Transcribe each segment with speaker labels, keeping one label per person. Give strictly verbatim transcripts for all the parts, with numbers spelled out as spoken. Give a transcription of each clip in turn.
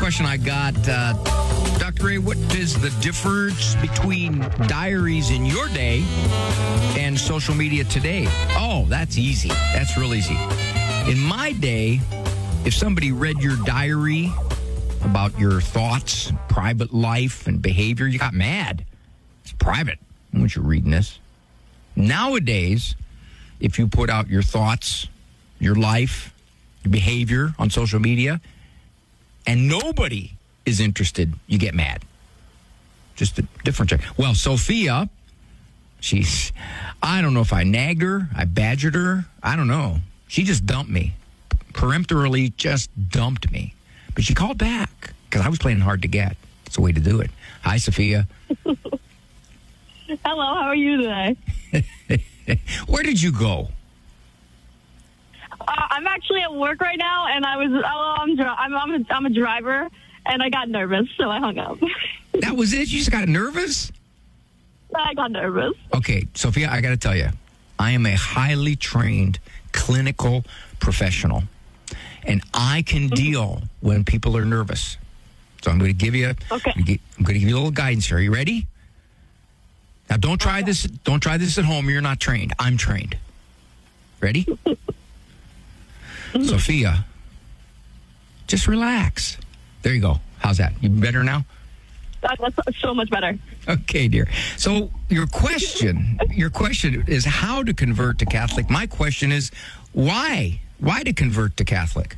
Speaker 1: question I got, uh, Doctor Ray, what is the difference between diaries in your day and social media today? Oh, that's easy. That's real easy. In my day, if somebody read your diary about your thoughts, private life, and behavior, you got mad. It's private. I want you reading this. Nowadays, if you put out your thoughts, your life, your behavior on social media, and nobody is interested, you get mad. Just a different. Well, Sophia, she's, I don't know if I nagged her, I badgered her, I don't know. She just dumped me. Peremptorily just dumped me. But she called back because I was playing hard to get. It's a way to do it. Hi, Sophia.
Speaker 2: Hello, how are you today?
Speaker 1: Where did you go?
Speaker 2: Uh, I'm actually at work right now, and I was, oh, I'm, dri- I'm, I'm, a, I'm a driver, and I got nervous, so I hung up.
Speaker 1: That was it? You just got nervous?
Speaker 2: I got nervous.
Speaker 1: Okay, Sophia, I got to tell you, I am a highly trained clinical professional, and I can deal when people are nervous. So I'm going to give you,
Speaker 2: okay.
Speaker 1: I'm going to give you a little guidance here. Are you ready? Now, don't try this. Don't try this at home. You're not trained. I'm trained. Ready? Sophia, just relax. There you go. How's that? You better now?
Speaker 2: That, that's so much better.
Speaker 1: Okay, dear. So your question, your question is how to convert to Catholic. My question is why? Why to convert to Catholic?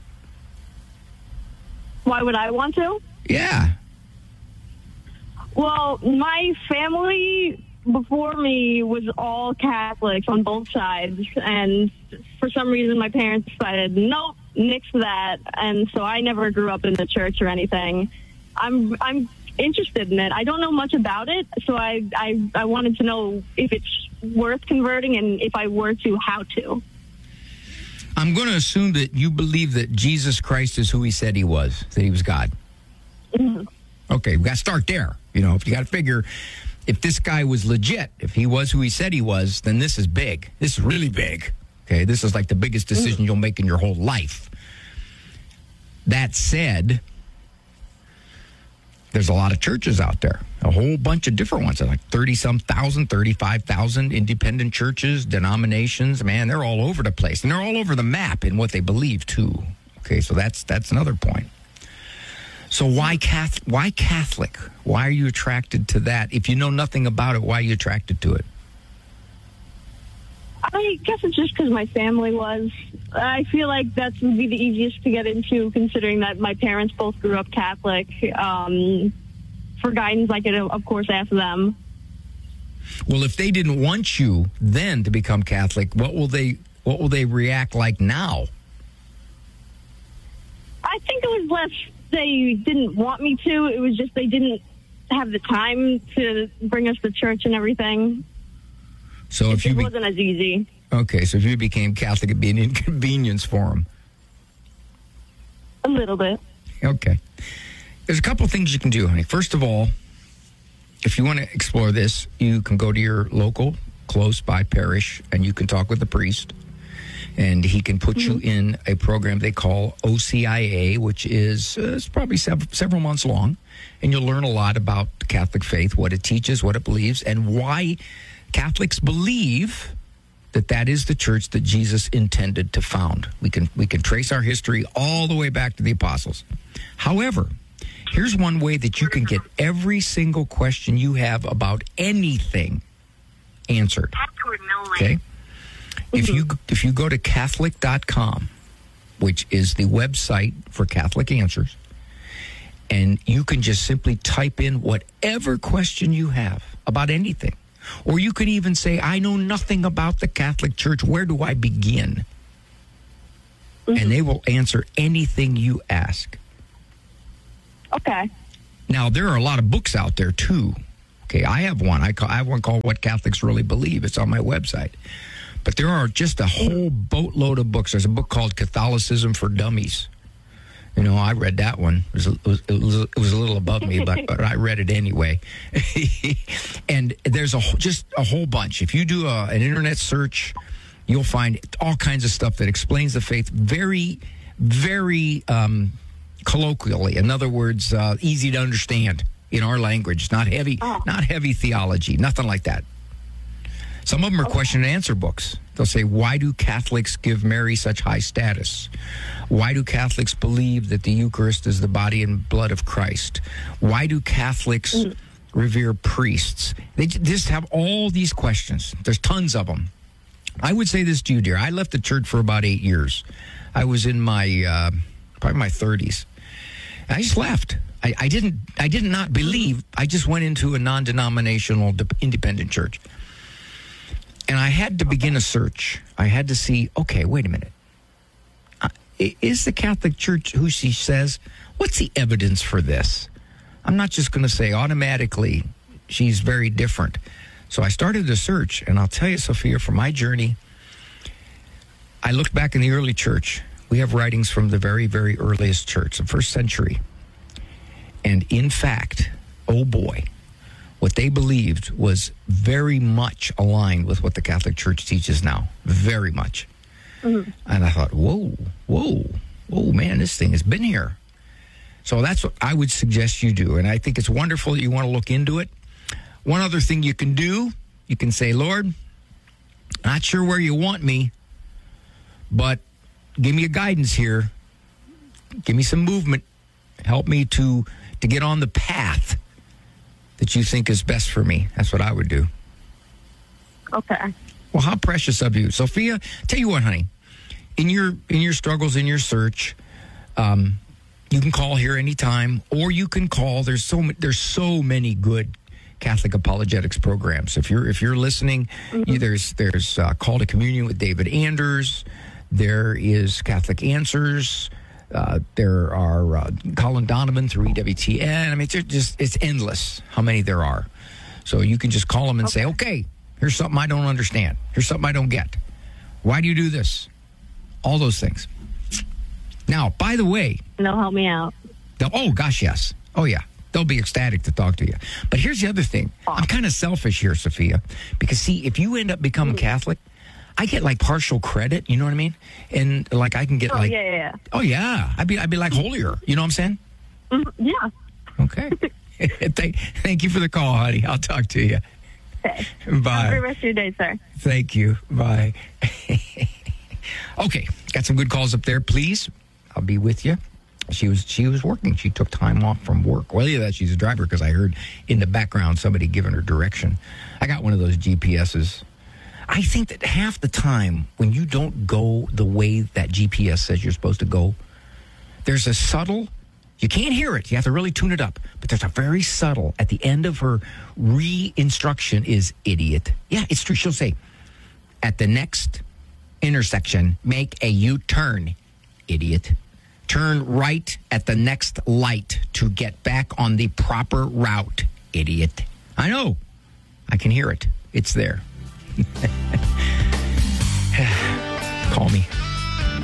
Speaker 2: Why would I want to?
Speaker 1: Yeah.
Speaker 2: Well, my family before me was all Catholics on both sides, and for some reason my parents decided, nope, nix that, and so I never grew up in the church or anything. I'm I'm interested in it. I don't know much about it, so I, I, I wanted to know if it's worth converting, and if I were to, how to.
Speaker 1: I'm going to assume that you believe that Jesus Christ is who he said he was, that he was God.
Speaker 2: Mm-hmm.
Speaker 1: Okay, we got to start there. You know, if you got to figure, if this guy was legit, if he was who he said he was, then this is big. This is really big. Okay, this is like the biggest decision mm-hmm. you'll make in your whole life. That said, there's a lot of churches out there, a whole bunch of different ones, like thirty-some thousand, thirty-five thousand independent churches, denominations. Man, they're all over the place, and they're all over the map in what they believe, too. Okay, so that's that's another point. So why Catholic? Why Catholic? Why are you attracted to that? If you know nothing about it, why are you attracted to it?
Speaker 2: I guess it's just because my family was. I feel like that would be the easiest to get into, considering that my parents both grew up Catholic. Um, for guidance, I could, of course, ask them.
Speaker 1: Well, if they didn't want you then to become Catholic, what will they? What will they react like now?
Speaker 2: I think it was less they didn't want me to. It was just they didn't have the time to bring us to church and everything.
Speaker 1: So
Speaker 2: it
Speaker 1: if you be-
Speaker 2: wasn't as easy.
Speaker 1: Okay, so if you became Catholic, it'd be an inconvenience for them.
Speaker 2: A little bit.
Speaker 1: Okay. There's a couple things you can do, honey. First of all, if you want to explore this, you can go to your local, close by parish, and you can talk with the priest. And he can put mm-hmm. you in a program they call O C I A, which is uh, it's probably sev- several months long. And you'll learn a lot about the Catholic faith, what it teaches, what it believes, and why Catholics believe that that is the church that Jesus intended to found. We can we can trace our history all the way back to the apostles. However, here's one way that you can get every single question you have about anything answered. Okay? If you if you go to Catholic dot com, which is the website for Catholic Answers, and you can just simply type in whatever question you have about anything. Or you could even say, I know nothing about the Catholic Church. Where do I begin? Mm-hmm. And they will answer anything you ask.
Speaker 2: Okay.
Speaker 1: Now, there are a lot of books out there, too. Okay, I have one. I, call, I have one called What Catholics Really Believe. It's on my website. But there are just a whole boatload of books. There's a book called Catholicism for Dummies. You know, I read that one. It was, it was, it was, it was a little above me, but, but I read it anyway. And there's a just a whole bunch. If you do a, an internet search, you'll find all kinds of stuff that explains the faith very, very um, colloquially. In other words, uh, easy to understand in our language. Not heavy,
Speaker 2: Oh.
Speaker 1: not heavy theology. Nothing like that. Some of them are
Speaker 2: Okay.
Speaker 1: question and answer books. They'll say, why do Catholics give Mary such high status? Why do Catholics believe that the Eucharist is the body and blood of Christ? Why do Catholics
Speaker 2: Mm.
Speaker 1: revere priests? They j- just have all these questions. There's tons of them. I would say this to you, dear. I left the church for about eight years. I was in my, uh, probably my thirties. I just left. I, I didn't, I did not believe. I just went into a non-denominational de- independent church. And I had to begin a search. I had to see, okay, wait a minute. Uh, i- is the Catholic Church who she says? What's the evidence for this? I'm not just going to say automatically she's very different. So I started the search, and I'll tell you, Sophia, for my journey, I looked back in the early church. We have writings from the very, very earliest church, the first century. And in fact, oh boy, what they believed was very much aligned with what the Catholic Church teaches now. Very much.
Speaker 2: Mm-hmm.
Speaker 1: And I thought, whoa, whoa, whoa, man, this thing has been here. So that's what I would suggest you do. And I think it's wonderful that you want to look into it. One other thing you can do, you can say, Lord, not sure where you want me, but give me a guidance here. Give me some movement. Help me to, to get on the path that you think is best for me. That's what I would do.
Speaker 2: Okay.
Speaker 1: Well, how precious of you. Sophia, tell you what, honey, in your in your struggles, in your search, um, you can call here anytime, or you can call. There's so ma- there's so many good Catholic apologetics programs. If you're if you're listening, you, there's there's uh, Call to Communion with David Anders. There is Catholic Answers. Uh, there are uh, Colin Donovan through E W T N. I mean, it's just it's endless how many there are. So you can just call them and say, okay, here's something I don't understand. Here's something I don't get. Why do you do this? All those things. Now, by the way,
Speaker 2: And they'll help me out.
Speaker 1: they'll, oh, gosh, yes. Oh, yeah. They'll be ecstatic to talk to you. But here's the other thing. I'm kind of selfish here, Sophia, because, see, if you end up becoming Catholic, I get like partial credit, you know what I mean? And like I can get
Speaker 2: Oh,
Speaker 1: like,
Speaker 2: yeah, yeah, yeah.
Speaker 1: oh, yeah. I'd be, I'd be like holier. You know what I'm saying?
Speaker 2: Mhm, yeah.
Speaker 1: Okay. thank, thank you for the call, honey. I'll talk to you.
Speaker 2: Okay. Have a
Speaker 1: Bye.
Speaker 2: great rest of your day, sir.
Speaker 1: Thank you. Bye. Okay, got some good calls up there. Please, I'll be with you. She was she was working. She took time off from work. Well, yeah, that she's a driver because I heard in the background somebody giving her direction. I got one of those G P S's. I think that half the time when you don't go the way that G P S says you're supposed to go, there's a subtle, you can't hear it. You have to really tune it up. But there's a very subtle, at the end of her re-instruction is idiot. Yeah, it's true. She'll say, at the next intersection, make a U-turn, idiot. Turn right at the next light to get back on the proper route, idiot. I know. I can hear it. It's there. Call me.